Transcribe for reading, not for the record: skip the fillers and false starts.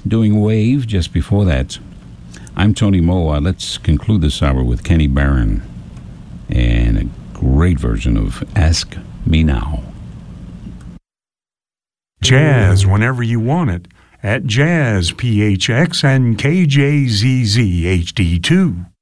doing Wave just before that. I'm Tony Moa. Let's conclude this hour with Kenny Barron and a great version of Ask Me Now. Jazz whenever you want it at Jazz PHX and KJZZ HD2.